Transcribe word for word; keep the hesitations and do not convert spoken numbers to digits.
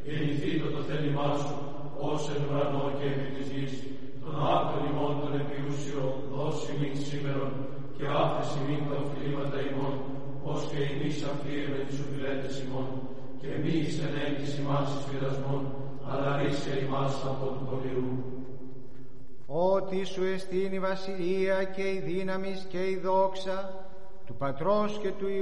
γεννηθήτω το θέλημά σου, ως εν ουρανό και επί της γης, τον άπτον ημών τον επιούσιο, δώσει ημίν σήμερον, και άφεση ημίν τα οφειλήματα ημών, ως και εμείς αφήρουμε τις οφειλέτες ημών, και μη εις ενέγγις ημάς εις πειρασμών, αλλά ρίσε ημάς από του πονηρού. Ότι σου εστίν η βασιλεία και η δύναμις και η δόξα του Πατρός και του Υιού